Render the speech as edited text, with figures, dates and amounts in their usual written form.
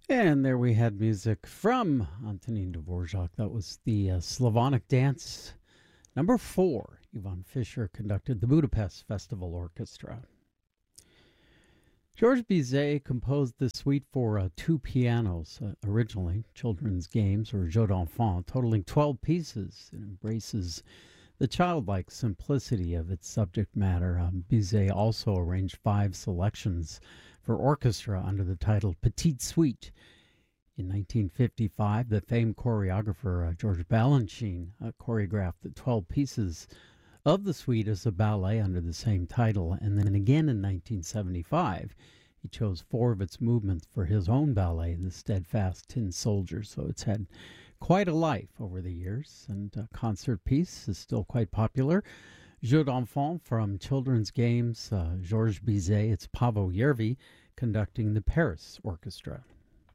And there we had music from Antonin Dvorak. That was the Slavonic Dance number 4. Ivan Fischer conducted the Budapest Festival Orchestra. Georges Bizet composed the suite for 2 pianos, originally children's games or jeux d'enfants, totaling 12 pieces. It embraces the childlike simplicity of its subject matter. Bizet also arranged 5 selections for orchestra under the title Petite Suite. In 1955, the famed choreographer Georges Balanchine choreographed the 12 pieces of the suite as a ballet under the same title, and then again in 1975, he chose 4 of its movements for his own ballet, The Steadfast Tin Soldier. So it's had quite a life over the years, and a concert piece is still quite popular. Jeux d'enfants from children's games, Georges Bizet, it's Paavo Järvi conducting the Paris Orchestra.